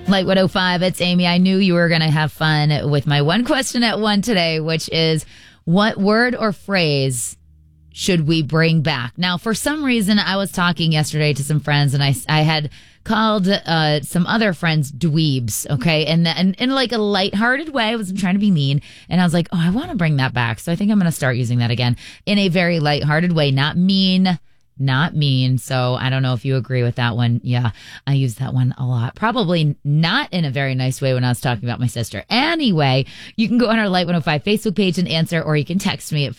Light 105, it's Amy. I knew you were going to have fun with my one question at one today, which is, what word or phrase should we bring back? Now, for some reason, I was talking yesterday to some friends, and I had called some other friends dweebs, okay? And in like a lighthearted way. I wasn't trying to be mean. And I was like, oh, I want to bring that back. So I think I'm going to start using that again in a very lighthearted way. Not mean. So I don't know if you agree with that one. Yeah, I use that one a lot. Probably not in a very nice way when I was talking about my sister. Anyway, you can go on our Light 105 Facebook page and answer, or you can text me at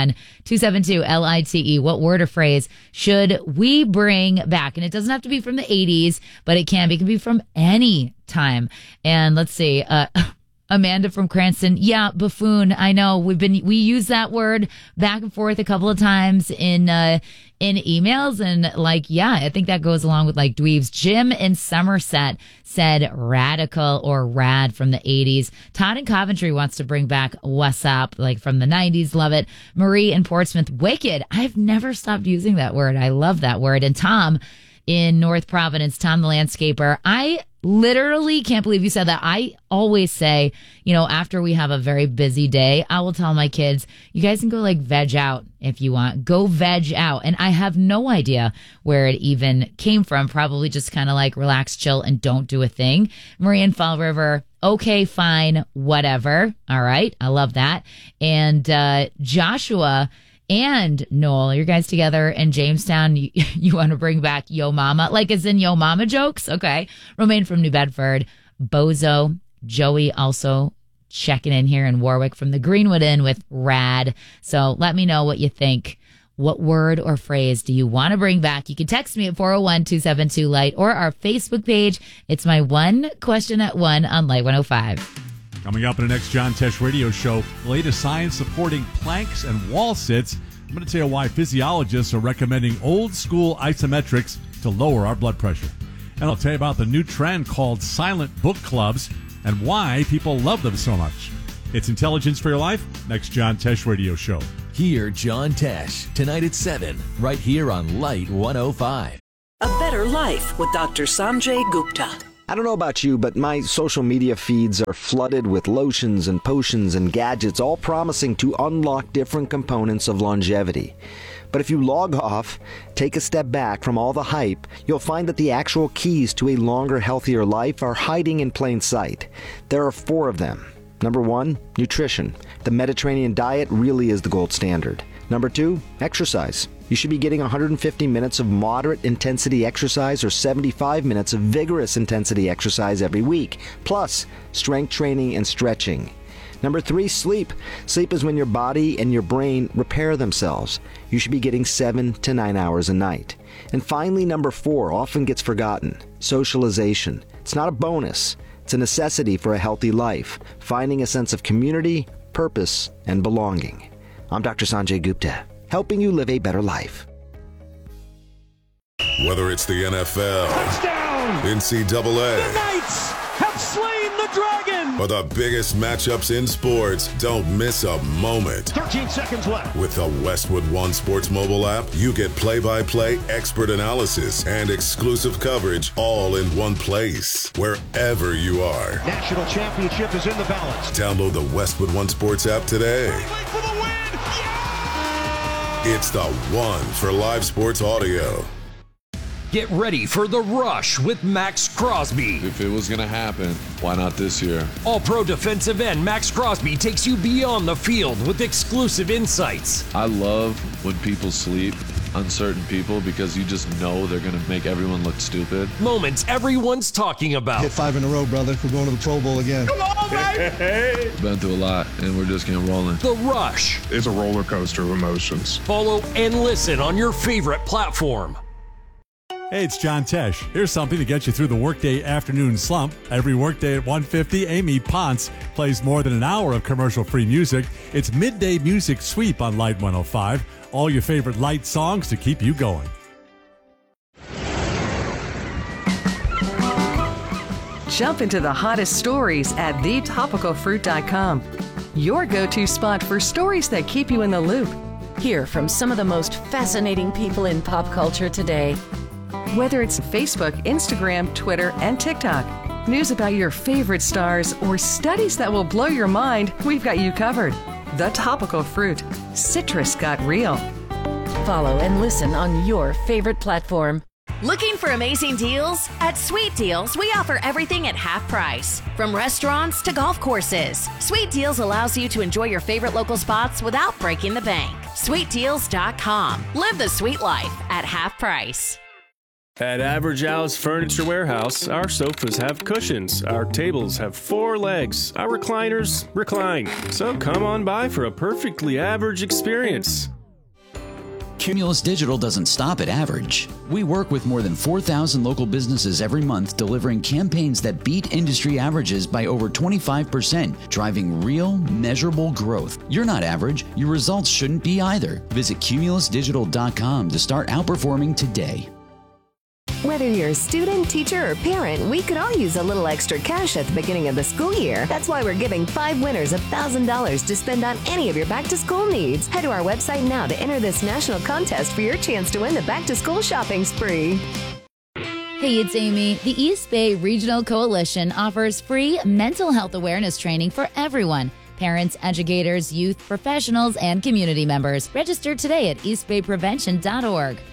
401-272-LITE. What word or phrase should we bring back? And it doesn't have to be from the 80s, but it can be from any time. And let's see, Amanda from Cranston. Yeah, buffoon. I know we use that word back and forth a couple of times in emails, and I think that goes along with like dweebs. Jim in Somerset said radical or rad from the 80s. Todd in Coventry wants to bring back what's up, like from the 90s. Love it. Marie in Portsmouth, wicked. I've never stopped using that word. I love that word. And Tom in North Providence, Tom the landscaper. I literally can't believe you said that. I always say, after we have a very busy day, I will tell my kids, you guys can go like veg out if you want. Go veg out. And I have no idea where it even came from. Probably just kind of like relax, chill, and don't do a thing. Marie in Fall River, okay, fine, whatever. All right. I love that. And Joshua and Noel, you guys together in Jamestown, you want to bring back Yo Mama, like as in Yo Mama jokes? Okay. Romaine from New Bedford, Bozo, Joey also checking in here in Warwick from the Greenwood Inn with rad. So let me know what you think. What word or phrase do you want to bring back? You can text me at 401-272-LIGHT or our Facebook page. It's my one question at one on Light 105. Coming up in the next John Tesh radio show, the latest science supporting planks and wall sits. I'm going to tell you why physiologists are recommending old school isometrics to lower our blood pressure. And I'll tell you about the new trend called silent book clubs and why people love them so much. It's Intelligence for Your Life, next John Tesh radio show. Hear John Tesh tonight at 7, right here on Light 105. A Better Life with Dr. Sanjay Gupta. I don't know about you, but my social media feeds are flooded with lotions and potions and gadgets, all promising to unlock different components of longevity. But if you log off, take a step back from all the hype, you'll find that the actual keys to a longer, healthier life are hiding in plain sight. There are 4 of them. Number 1, nutrition. The Mediterranean diet really is the gold standard. Number 2, exercise. You should be getting 150 minutes of moderate intensity exercise or 75 minutes of vigorous intensity exercise every week, plus strength training and stretching. Number 3, sleep. Sleep is when your body and your brain repair themselves. You should be getting 7 to 9 hours a night. And finally, number 4 often gets forgotten. Socialization. It's not a bonus. It's a necessity for a healthy life, finding a sense of community, purpose, and belonging. I'm Dr. Sanjay Gupta, helping you live a better life. Whether it's the NFL, touchdown, NCAA, the Knights have slain the dragon, or the biggest matchups in sports, don't miss a moment. 13 seconds left. With the Westwood One Sports mobile app, you get play-by-play expert analysis and exclusive coverage all in one place, wherever you are. National championship is in the balance. Download the Westwood One Sports app today. For the win! Yeah! It's the one for live sports audio. Get ready for The Rush with Max Crosby. If it was going to happen, why not this year? All-pro defensive end Max Crosby takes you beyond the field with exclusive insights. I love when people sleep on certain people because you just know they're going to make everyone look stupid. Moments everyone's talking about. Hit 5 in a row, brother. We're going to the Pro Bowl again. Come on, baby! Been through a lot, and we're just getting rolling. The Rush. It's a roller coaster of emotions. Follow and listen on your favorite platform. Hey, it's John Tesh. Here's something to get you through the workday afternoon slump. Every workday at 1:50, Amy Ponce plays more than an hour of commercial-free music. It's Midday Music Sweep on Light 105. All your favorite light songs to keep you going. Jump into the hottest stories at thetopicalfruit.com. Your go-to spot for stories that keep you in the loop. Hear from some of the most fascinating people in pop culture today. Whether it's Facebook, Instagram, Twitter, and TikTok, News about your favorite stars, or studies that will blow your mind, we've got you covered. The Topical Fruit. Citrus got real. Follow and listen on your favorite platform. Looking for amazing deals? At Sweet Deals, we offer everything at half price. From restaurants to golf courses, Sweet Deals allows you to enjoy your favorite local spots without breaking the bank. SweetDeals.com. Live the sweet life at half price. At Average Al's Furniture Warehouse, our sofas have cushions, our tables have 4 legs, our recliners recline. So come on by for a perfectly average experience. Cumulus Digital doesn't stop at average. We work with more than 4,000 local businesses every month, delivering campaigns that beat industry averages by over 25%, driving real, measurable growth. You're not average. Your results shouldn't be either. Visit cumulusdigital.com to start outperforming today. Whether you're a student, teacher, or parent, we could all use a little extra cash at the beginning of the school year. That's why we're giving 5 winners $1,000 to spend on any of your back-to-school needs. Head to our website now to enter this national contest for your chance to win the back-to-school shopping spree. Hey, it's Amy. The East Bay Regional Coalition offers free mental health awareness training for everyone. Parents, educators, youth, professionals, and community members. Register today at eastbayprevention.org.